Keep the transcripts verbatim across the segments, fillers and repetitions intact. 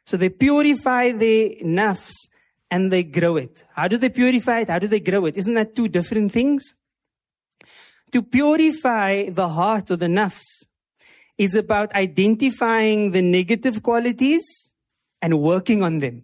So they purify their nafs and they grow it. How do they purify it? How do they grow it? Isn't that two different things? To purify the heart or the nafs is about identifying the negative qualities and working on them.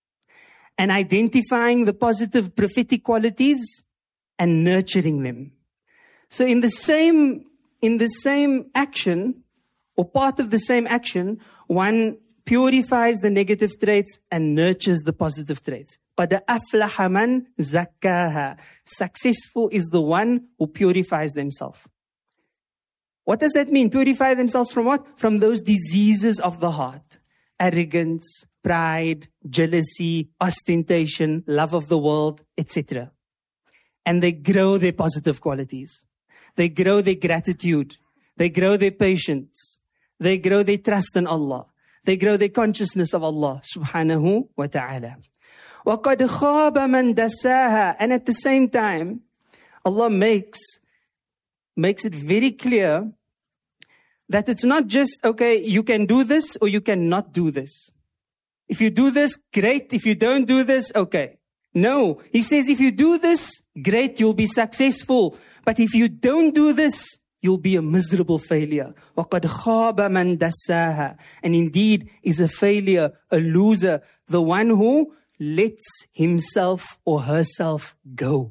And identifying the positive prophetic qualities and nurturing them. So in the same, in the same action, or part of the same action, one purifies the negative traits and nurtures the positive traits. قَدْ أَفْلَحَ مَنْ زَكَّاهَا. Successful is the one who purifies themselves. What does that mean? Purify themselves from what? From those diseases of the heart. Arrogance, pride, jealousy, ostentation, love of the world, et cetera. And they grow their positive qualities. They grow their gratitude. They grow their patience. They grow their trust in Allah. They grow their consciousness of Allah subhanahu wa ta'ala. وَقَدْ خَابَ مَنْ دَسَّاهَا. And at the same time, Allah makes, makes it very clear that it's not just, okay, you can do this or you cannot do this. If you do this, great. If you don't do this, okay. No, He says if you do this, great, you'll be successful. But if you don't do this, you'll be a miserable failure. وَقَدْ خَابَ مَنْ دَسَّاهَا. And indeed is a failure, a loser, the one who lets himself or herself go.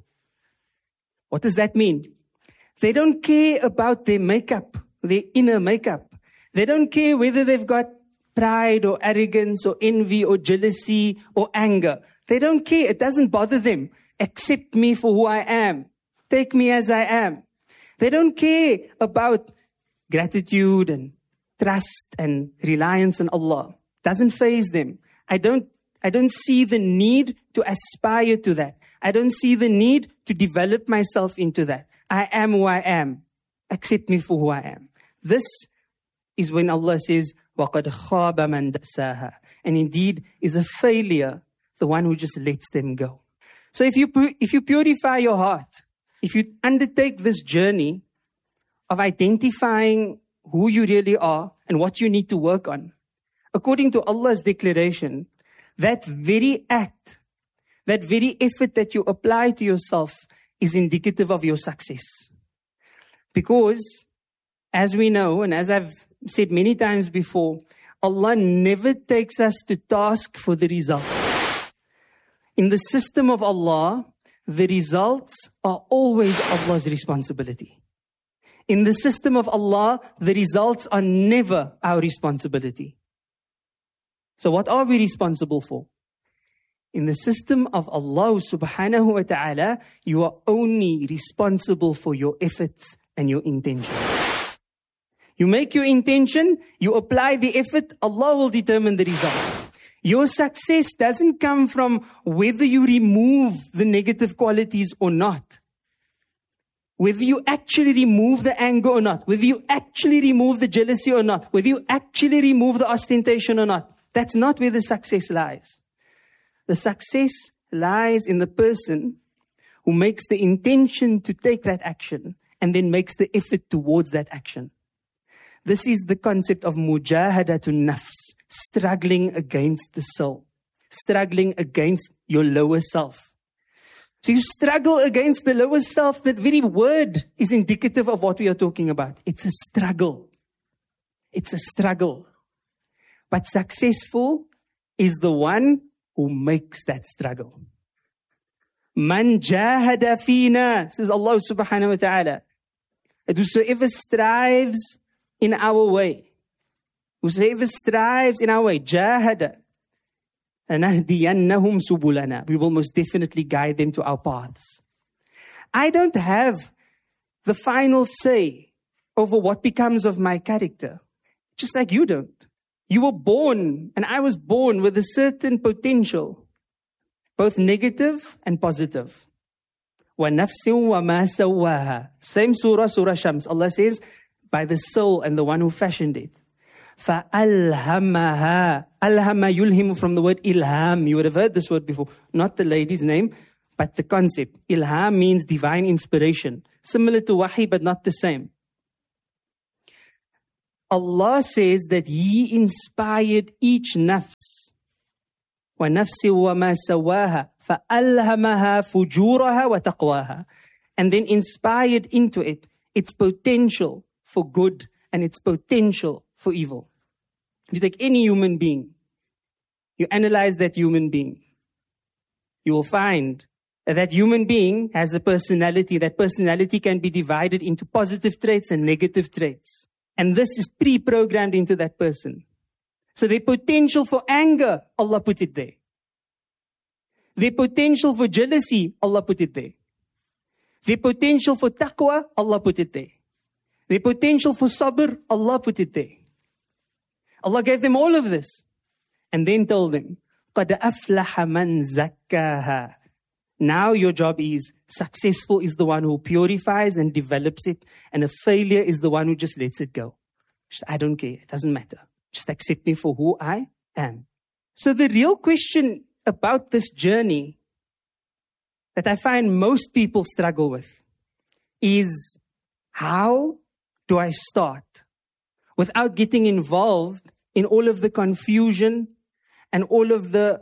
What does that mean? They don't care about their makeup, their inner makeup. They don't care whether they've got pride or arrogance or envy or jealousy or anger. They don't care. It doesn't bother them. Accept me for who I am. Take me as I am. They don't care about gratitude and trust and reliance on Allah. Doesn't faze them. I don't, I don't see the need to aspire to that. I don't see the need to develop myself into that. I am who I am. Accept me for who I am. This is when Allah says, وَقَدْ خَابَ مَنْ دَسَّاهَا. And indeed is a failure, the one who just lets them go. So if you, if you purify your heart, if you undertake this journey of identifying who you really are and what you need to work on, according to Allah's declaration, that very act, that very effort that you apply to yourself is indicative of your success. Because, as we know, and as I've said many times before, Allah never takes us to task for the result. In the system of Allah, the results are always Allah's responsibility. In the system of Allah, the results are never our responsibility. So what are we responsible for? In the system of Allah subhanahu wa ta'ala, you are only responsible for your efforts and your intention. You make your intention, you apply the effort, Allah will determine the result. Your success doesn't come from whether you remove the negative qualities or not. Whether you actually remove the anger or not. Whether you actually remove the jealousy or not. Whether you actually remove the ostentation or not. That's not where the success lies. The success lies in the person who makes the intention to take that action and then makes the effort towards that action. This is the concept of mujahadatun nafs, struggling against the soul, struggling against your lower self. So you struggle against the lower self. That very word is indicative of what we are talking about. It's a struggle. It's a struggle. But successful is the one who makes that struggle. Man jahada fina, says Allah subhanahu wa ta'ala. And whosoever strives in our way, whosoever strives in our way, jahada, anahdiyannahum subulana. We will most definitely guide them to our paths. I don't have the final say over what becomes of my character, just like you don't. You were born, and I was born with a certain potential, both negative and positive. وَنَفْسٍ وَمَا سَوَّاهَا. Same surah, Surah Shams. Allah says, by the soul and the one who fashioned it. فَأَلْهَمَهَا. Alhama yulhimu from the word ilham. You would have heard this word before. Not the lady's name, but the concept. Ilham means divine inspiration. Similar to wahi, but not the same. Allah says that He inspired each nafs وَنَفْسٍ وَمَا سَوَّاهَا فَأَلْهَمَهَا فُجُورَهَا وَتَقْوَاهَا. And then inspired into it its potential for good and its potential for evil. If you take any human being, you analyze that human being, you will find that that human being has a personality. That personality can be divided into positive traits and negative traits. And this is pre-programmed into that person. So their potential for anger, Allah put it there. Their potential for jealousy, Allah put it there. Their potential for taqwa, Allah put it there. Their potential for sabr, Allah put it there. Allah gave them all of this. And then told them, قَدْ أَفْلَحَ مَنْ زَكَّاهَا. Now your job is, successful is the one who purifies and develops it, and a failure is the one who just lets it go. Just, I don't care, it doesn't matter. Just accept me for who I am. So the real question about this journey that I find most people struggle with is, how do I start without getting involved in all of the confusion and all of the,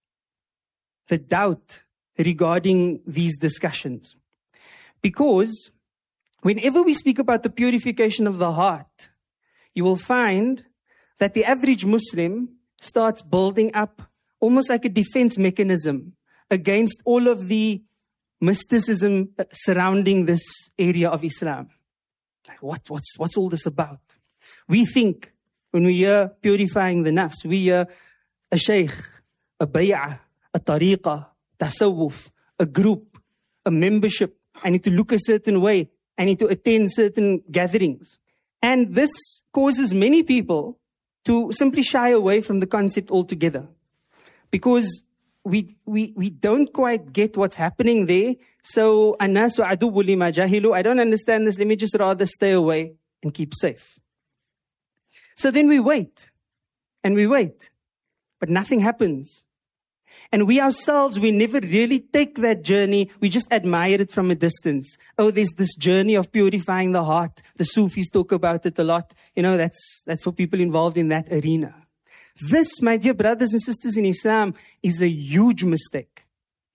the doubt regarding these discussions? Because whenever we speak about the purification of the heart, you will find that the average Muslim starts building up almost like a defense mechanism against all of the mysticism surrounding this area of Islam. Like, what, what's, what's all this about? We think when we hear purifying the nafs, we hear a shaykh, a bay'ah, a tariqah, tasawwuf, a group, a membership. I need to look a certain way. I need to attend certain gatherings. And this causes many people to simply shy away from the concept altogether. Because we we we don't quite get what's happening there. So, annasu aduwwu lima jahilu. I don't understand this. Let me just rather stay away and keep safe. So then we wait. And we wait. But nothing happens. And we ourselves, we never really take that journey. We just admire it from a distance. Oh, there's this journey of purifying the heart. The Sufis talk about it a lot. You know, that's, that's for people involved in that arena. This, my dear brothers and sisters in Islam, is a huge mistake.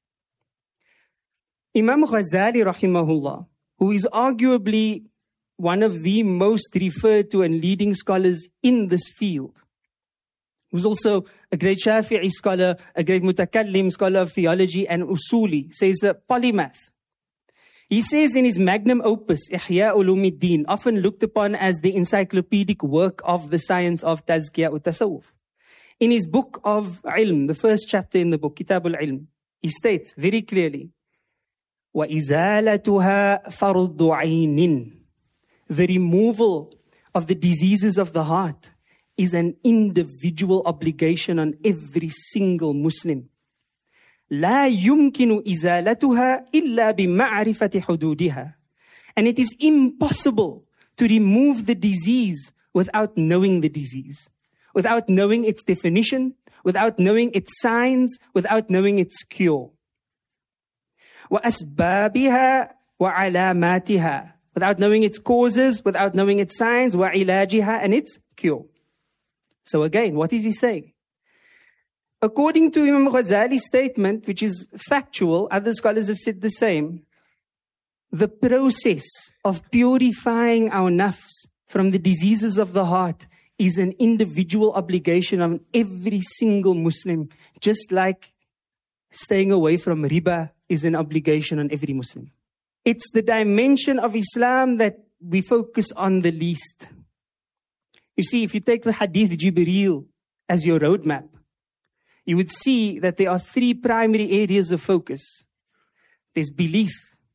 Imam Ghazali, rahimahullah, who is arguably one of the most referred to and leading scholars in this field, who's also a great Shafi'i scholar, a great mutakallim scholar of theology and usuli, says a polymath. He says in his magnum opus, Ihya Ulumuddin, often looked upon as the encyclopedic work of the science of Tazkiyah ut Tasawwuf. In his book of Ilm, the first chapter in the book, Kitab al-Ilm, he states very clearly, وَإِزَالَتُهَا فَرْضُ عَيْنٍ. The removal of the diseases of the heart is an individual obligation on every single Muslim. لا يمكن إزالتها إلا بمعرفة حدودها. And it is impossible to remove the disease without knowing the disease, without knowing its definition, without knowing its signs, without knowing its cure. وأسبابها وعلاماتها. Without knowing its causes, without knowing its signs, وعلاجها, and its cure. So again, what is he saying? According to Imam Ghazali's statement, which is factual, other scholars have said the same, the process of purifying our nafs from the diseases of the heart is an individual obligation on every single Muslim, just like staying away from riba is an obligation on every Muslim. It's the dimension of Islam that we focus on the least. You see, if you take the Hadith Jibreel as your roadmap, you would see that there are three primary areas of focus. There's belief.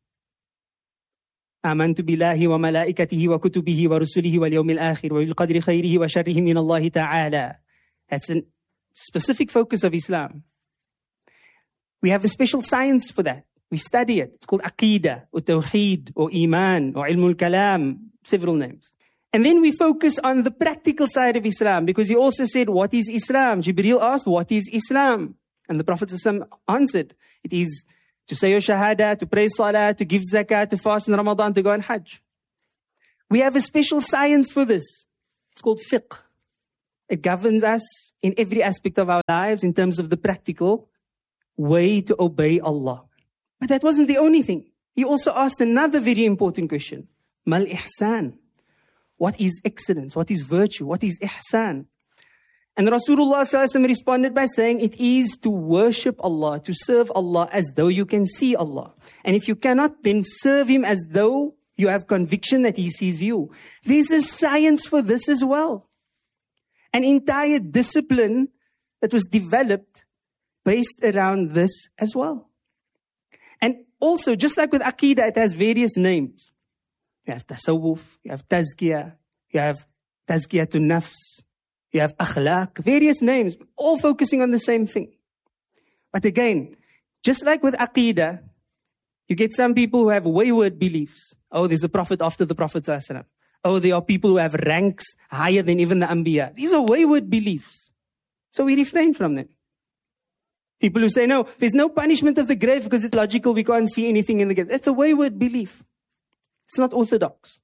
آمنت بالله وملائكته وكتبه ورسله واليوم الآخر وبالقدر خيره وشره من الله تعالى. That's a specific focus of Islam. We have a special science for that. We study it. It's called Aqidah, or Tawheed, or Iman, or Ilmul Kalam, several names. And then we focus on the practical side of Islam, because he also said, what is Islam? Jibreel asked, what is Islam? And the Prophet ﷺ answered, it is to say your shahada, to pray salah, to give zakah, to fast in Ramadan, to go on hajj. We have a special science for this. It's called fiqh. It governs us in every aspect of our lives in terms of the practical way to obey Allah. But that wasn't the only thing. He also asked another very important question. Mal ihsan. What is excellence? What is virtue? What is ihsan? And Rasulullah sallallahu alaihi wasallam responded by saying, it is to worship Allah, to serve Allah as though you can see Allah. And if you cannot, then serve Him as though you have conviction that He sees you. There's a science for this as well. An entire discipline that was developed based around this as well. And also, just like with Aqidah, it has various names. You have tasawwuf, you have tazkiyah, you have tazkiyatun nafs, you have akhlaq, various names, all focusing on the same thing. But again, just like with Aqidah, you get some people who have wayward beliefs. Oh, there's a prophet after the Prophet sallallahu alaihi wasallam. Oh, there are people who have ranks higher than even the Anbiya. These are wayward beliefs. So we refrain from them. People who say, no, there's no punishment of the grave because it's logical, we can't see anything in the grave. That's a wayward belief. It's not orthodox.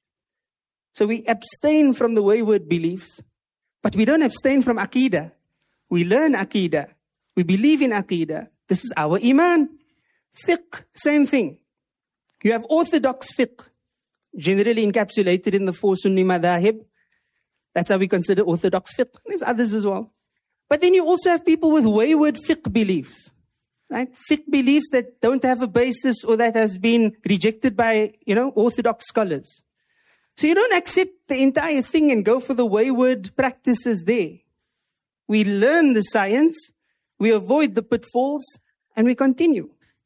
So we abstain from the wayward beliefs, but we don't abstain from Aqidah. We learn Aqidah. We believe in Aqidah. This is our Iman. Fiqh, same thing. You have orthodox fiqh, generally encapsulated in the four Sunni madhahib. That's how we consider orthodox fiqh. There's others as well. But then you also have people with wayward fiqh beliefs, right? Fiqh beliefs that don't have a basis or that has been rejected by, you know, orthodox scholars. So you don't accept the entire thing and go for the wayward practices there. We learn the science, we avoid the pitfalls, and we continue.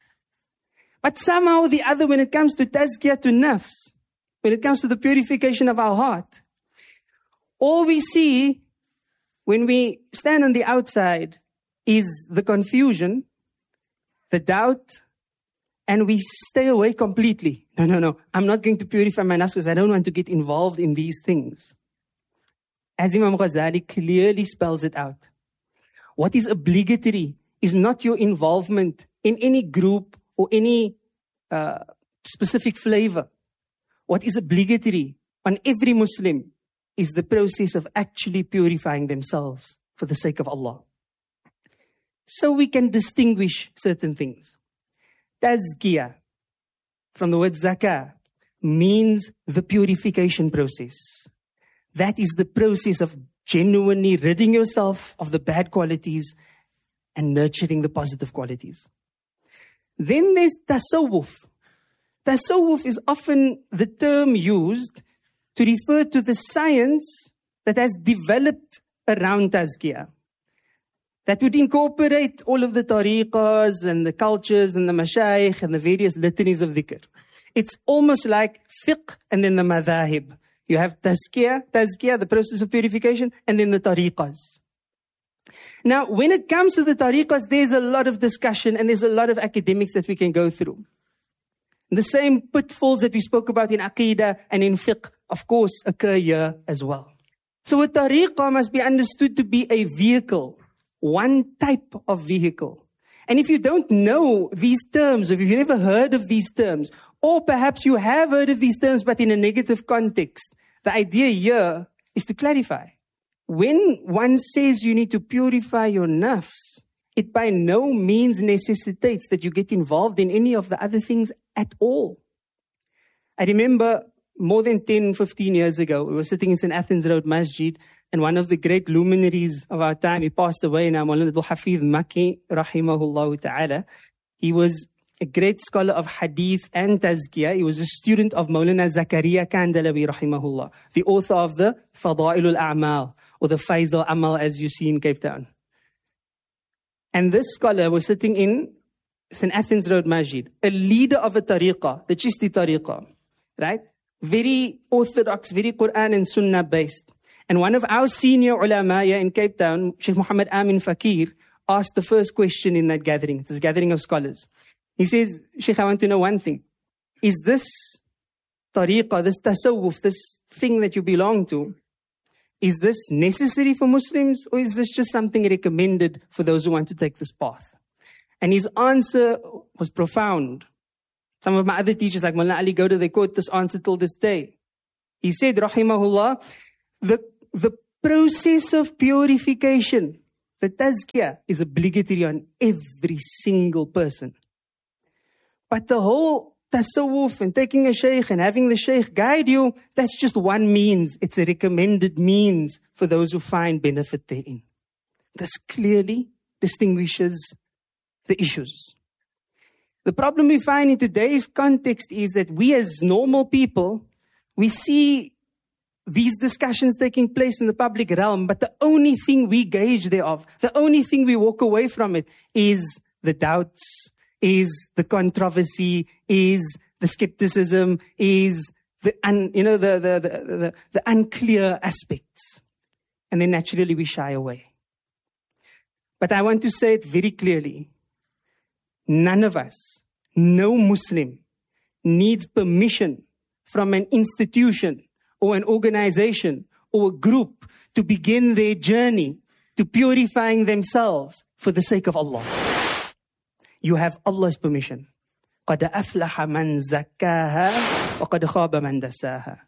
But somehow or the other, when it comes to tazkiyatun nafs, when it comes to the purification of our heart, all we see when we stand on the outside is the confusion, the doubt, and we stay away completely. No, no, no. I'm not going to purify my nafs because I don't want to get involved in these things. As Imam Ghazali clearly spells it out. What is obligatory is not your involvement in any group or any uh, specific flavor. What is obligatory on every Muslim is the process of actually purifying themselves for the sake of Allah. So we can distinguish certain things. Tazkiyah, from the word zakah, means the purification process. That is the process of genuinely ridding yourself of the bad qualities and nurturing the positive qualities. Then there's tasawwuf. Tasawwuf is often the term used to refer to the science that has developed around tazkiyah. That would incorporate all of the tariqas and the cultures and the mashayikh and the various litanies of dhikr. It's almost like fiqh and then the madhahib. You have tazkiyah, tazkiyah, the process of purification, and then the tariqas. Now, when it comes to the tariqas, there's a lot of discussion and there's a lot of academics that we can go through. The same pitfalls that we spoke about in Aqidah and in fiqh, of course, occur here as well. So a tariqah must be understood to be a vehicle, one type of vehicle. And if you don't know these terms, or if you've never heard of these terms, or perhaps you have heard of these terms but in a negative context, the idea here is to clarify. When one says you need to purify your nafs, it by no means necessitates that you get involved in any of the other things at all. I remember more than ten, fifteen years ago, we were sitting in Saint Athens Road Masjid, and one of the great luminaries of our time, he passed away now, Maulana Abdul Hafiz Makki, rahimahullah ta'ala. He was a great scholar of hadith and tazkiyah. He was a student of Maulana Zakaria Kandalawi, rahimahullah, the author of the Fadailul A'mal, or the Faisal Amal as you see in Cape Town. And this scholar was sitting in Saint Athens Road Masjid, a leader of a tariqah, the Chishti tariqah, right? Very orthodox, very Quran and Sunnah based. And one of our senior ulama in Cape Town, Sheikh Muhammad Amin Fakir, asked the first question in that gathering, this gathering of scholars. He says, Sheikh, I want to know one thing. Is this tariqah, this tasawwuf, this thing that you belong to, is this necessary for Muslims, or is this just something recommended for those who want to take this path? And his answer was profound. Some of my other teachers like Mullah Ali Gauda, they quote this answer till this day. He said, rahimahullah, the, the process of purification, the tazkiyah, is obligatory on every single person. But the whole tasawwuf and taking a shaykh and having the shaykh guide you, that's just one means. It's a recommended means for those who find benefit therein. This clearly distinguishes the issues. The problem we find in today's context is that we as normal people, we see these discussions taking place in the public realm, but the only thing we gauge thereof, the only thing we walk away from it is the doubts, is the controversy, is the skepticism, is the un, you know the the, the the the unclear aspects, and then naturally we shy away. But I want to say it very clearly: none of us, no Muslim, needs permission from an institution or an organization or a group to begin their journey to purifying themselves for the sake of Allah. You have Allah's permission. قَدْ أَفْلَحَ مَنْ زَكَّاهَا وَقَدْ خَابَ مَنْ دَسَّاهَا.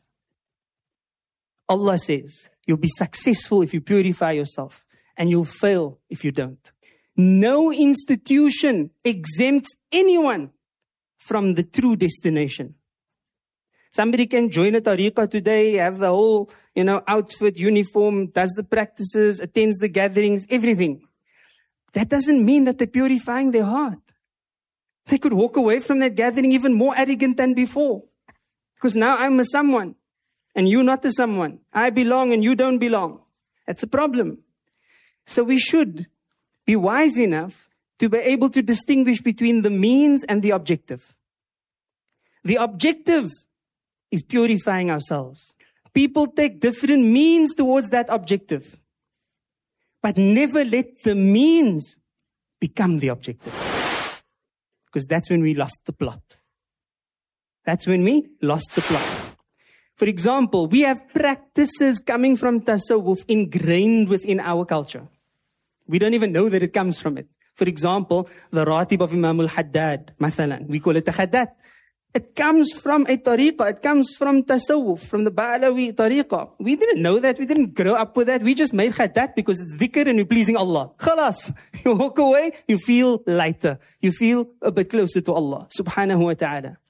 Allah says, you'll be successful if you purify yourself, and you'll fail if you don't. No institution exempts anyone from the true destination. Somebody can join a tariqah today, have the whole, you know, outfit, uniform, does the practices, attends the gatherings, everything. That doesn't mean that they're purifying their heart. They could walk away from that gathering even more arrogant than before. Because now I'm a someone, and you're not a someone. I belong and you don't belong. That's a problem. So we should be wise enough to be able to distinguish between the means and the objective. The objective is purifying ourselves. People take different means towards that objective. But never let the means become the objective. Because that's when we lost the plot. That's when we lost the plot. For example, we have practices coming from tasawwuf ingrained within our culture. We don't even know that it comes from it. For example, the Ratib of Imam al-Haddad, mathalan. We call it a Haddad. It comes from a tariqah. It comes from tasawwuf, from the Ba'alawi tariqah. We didn't know that. We didn't grow up with that. We just made Haddad because it's dhikr and we're pleasing Allah. Khalas. You walk away, you feel lighter. You feel a bit closer to Allah, subhanahu wa ta'ala.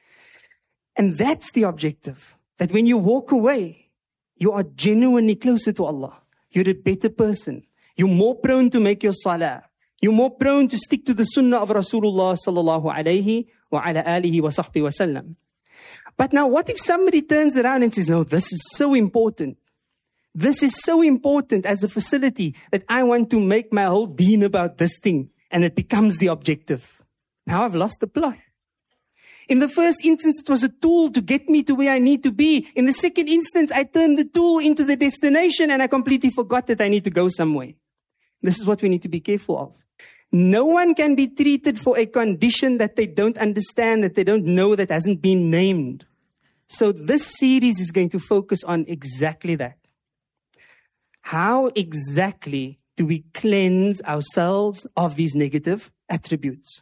And that's the objective. That when you walk away, you are genuinely closer to Allah. You're a better person. You're more prone to make your salah. You're more prone to stick to the sunnah of Rasulullah sallallahu alayhi wa ala alihi wa sahbihi wa sallam. But now what if somebody turns around and says, no, this is so important. This is so important as a facility that I want to make my whole deen about this thing. And it becomes the objective. Now I've lost the plot. In the first instance, it was a tool to get me to where I need to be. In the second instance, I turned the tool into the destination and I completely forgot that I need to go somewhere. This is what we need to be careful of. No one can be treated for a condition that they don't understand, that they don't know, that hasn't been named. So this series is going to focus on exactly that. How exactly do we cleanse ourselves of these negative attributes?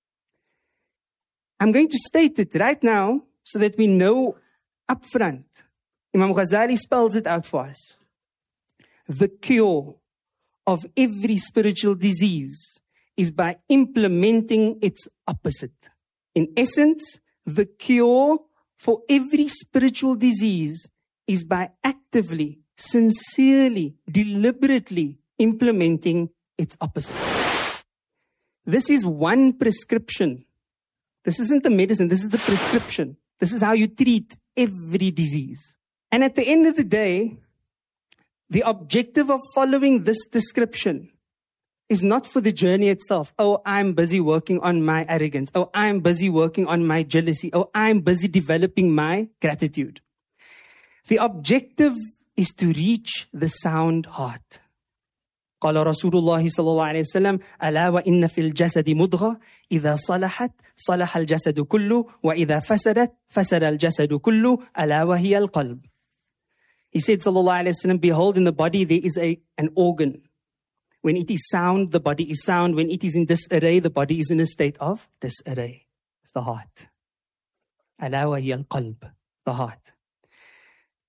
I'm going to state it right now so that we know upfront. Imam Ghazali spells it out for us. The cure of every spiritual disease is by implementing its opposite. In essence, the cure for every spiritual disease is by actively, sincerely, deliberately implementing its opposite. This is one prescription. This isn't the medicine, this is the prescription. This is how you treat every disease. And at the end of the day, the objective of following this description is not for the journey itself. Oh, I'm busy working on my arrogance. Oh, I'm busy working on my jealousy. Oh, I'm busy developing my gratitude. The objective is to reach the sound heart. قال رسول الله صلى الله عليه وسلم ألا وإن في الجسد مضغة إذا صلحت صلح الجسد كله وإذا فسدت فسد الجسد كله ألا وهي القلب. He said, sallallahu alayhi wa sallam, behold, in the body there is a, an organ. When it is sound, the body is sound. When it is in disarray, the body is in a state of disarray. It's the heart. Ala wa hiya al-qalb, the heart.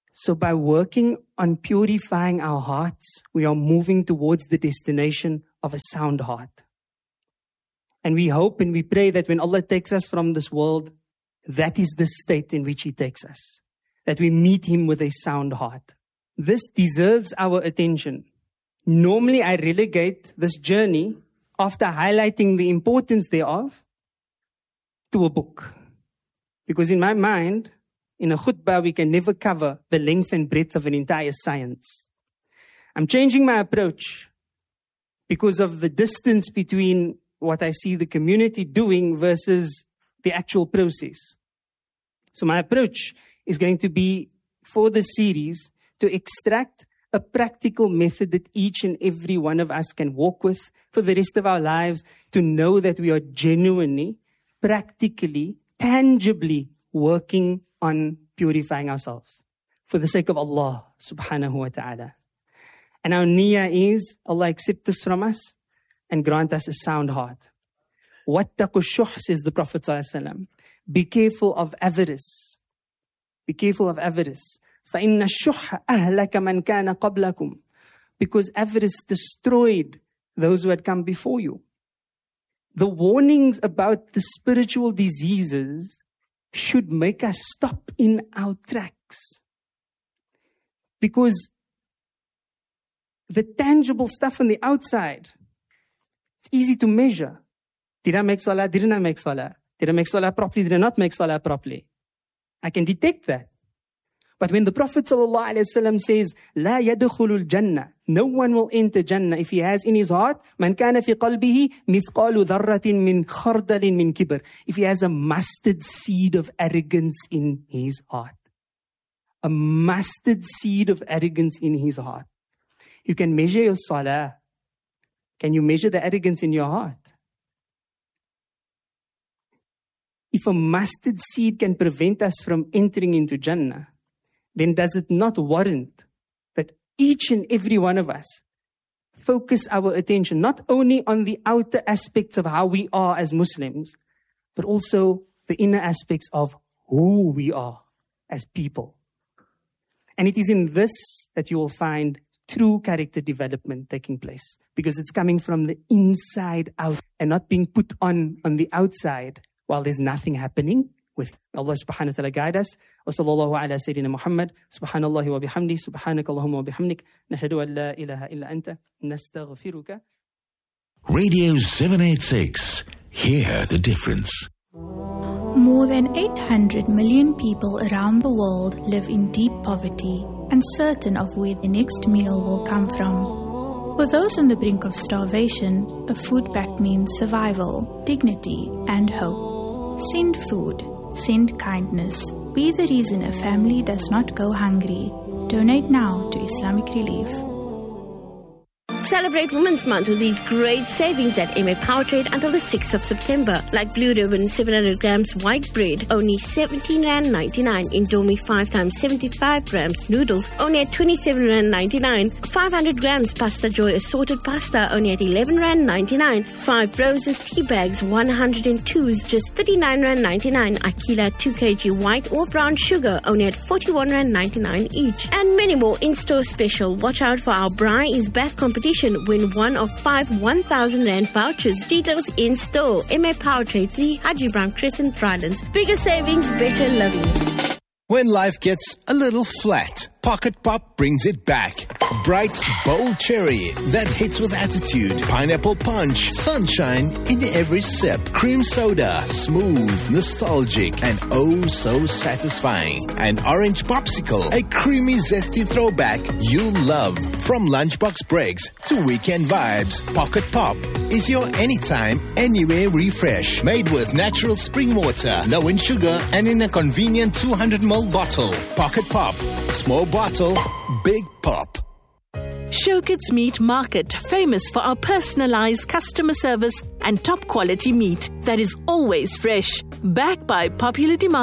So by working on purifying our hearts, we are moving towards the destination of a sound heart. And we hope and we pray that when Allah takes us from this world, that is the state in which He takes us. That we meet Him with a sound heart. This deserves our attention. Normally I relegate this journey, after highlighting the importance thereof, to a book. Because in my mind, in a khutbah, we can never cover the length and breadth of an entire science. I'm changing my approach because of the distance between what I see the community doing versus the actual process. So my approach is going to be, for the series, to extract a practical method that each and every one of us can walk with for the rest of our lives, to know that we are genuinely, practically, tangibly working on purifying ourselves for the sake of Allah subhanahu wa ta'ala. And our niyyah is, Allah accept this from us and grant us a sound heart. وَاتَّقُوا الشُّحْ, says the Prophet sallallahu alaihi wasallam. Be careful of avarice. Be careful of avarice. فَإِنَّ الشُّحَّ أَهْلَكَ مَنْ كَانَ قَبْلَكُمْ. Because avarice destroyed those who had come before you. The warnings about the spiritual diseases should make us stop in our tracks. Because the tangible stuff on the outside, it's easy to measure. Did I make salah? Didn't I make salah? Did I make salah properly? Did I not make salah properly? I can detect that. But when the Prophet ﷺ says, لا يدخل الجنة, no one will enter Jannah if he has in his heart, من كان في قلبه مثقال ذرة من خردل من كبر, if he has a mustard seed of arrogance in his heart. A mustard seed of arrogance in his heart. You can measure your salah. Can you measure the arrogance in your heart? If a mustard seed can prevent us from entering into Jannah, then does it not warrant that each and every one of us focus our attention not only on the outer aspects of how we are as Muslims, but also the inner aspects of who we are as people. And it is in this that you will find true character development taking place, because it's coming from the inside out and not being put on on the outside while there's nothing happening with Allah subhanahu wa ta'ala. Guide us. Wa sallallahu ala Sayyidina Muhammad. Subhanallahi wa bihamdi. Subhanaka Allahumma wa bihamdik. Nashhadu an la ilaha illa anta. Nastaghfiruka. Radio seven eighty-six. Hear the difference. More than eight hundred million people around the world live in deep poverty, uncertain of where the next meal will come from. For those on the brink of starvation, a food pact means survival, dignity, and hope. Send food. Send kindness. Be the reason a family does not go hungry. Donate now to Islamic Relief. Celebrate Women's Month with these great savings at M A Powertrade until the sixth of September. Like Blue Ribbon seven hundred grams white bread, only seventeen rand ninety-nine. Indomie five times seventy-five grams noodles, only at twenty-seven rand ninety-nine. five hundred grams Pasta Joy assorted pasta, only at eleven rand ninety-nine. five Roses tea bags, one hundred twos, just thirty-nine rand ninety-nine. Aquila two kilograms white or brown sugar, only at forty-one rand ninety-nine each. And many more in-store special. Watch out for our Braai is Back competition. Win one of five one thousand rand vouchers. Details in store. M A Powertrade, three Haji Brown Crescent, Drylands. Bigger savings, better living. When life gets a little flat, Pocket Pop brings it back. Bright, bold cherry that hits with attitude. Pineapple punch, sunshine in every sip. Cream soda, smooth, nostalgic, and oh so satisfying. And orange popsicle, a creamy, zesty throwback you'll love. From lunchbox breaks to weekend vibes, Pocket Pop is your anytime, anywhere refresh. Made with natural spring water, low in sugar, and in a convenient two hundred milliliter bottle. Pocket Pop. Small bottle, big pop. Showkits Meat Market, famous for our personalized customer service and top quality meat that is always fresh. Backed by popular demand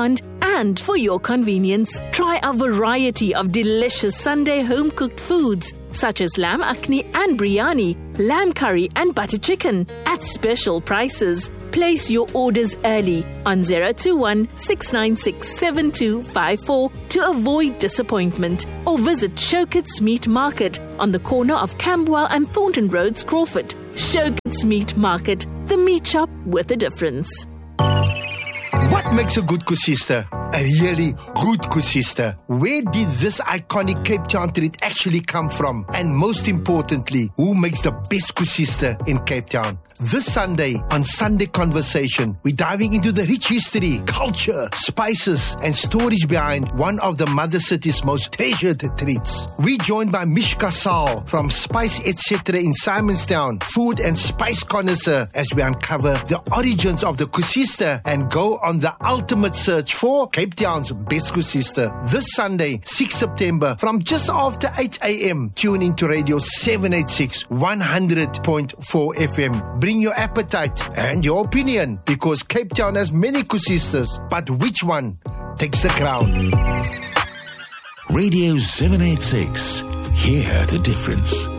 And for your convenience, try a variety of delicious Sunday home-cooked foods such as lamb akhni and biryani, lamb curry and butter chicken at special prices. Place your orders early on zero two one, six nine six, seven two five four to avoid disappointment, or visit Showkits Meat Market on the corner of Camberwell and Thornton Roads, Crawford. Showkits Meat Market, the meat shop with a difference. What makes a good kusista? A really good kusista. Where did this iconic Cape Town treat actually come from? And most importantly, who makes the best kusista in Cape Town? This Sunday on Sunday Conversation, we're diving into the rich history, culture, spices, and stories behind one of the mother city's most treasured treats. We're joined by Mishka Saul from Spice et cetera in Simonstown, food and spice connoisseur, as we uncover the origins of the kusista and go on the ultimate search for Cape Town's best kusista. This Sunday, sixth September, from just after eight a.m. Tune into Radio seven eighty-six, one hundred point four F M. Bring your appetite and your opinion, because Cape Town has many kusistas, but which one takes the crown? Radio seven eighty-six. Hear the difference.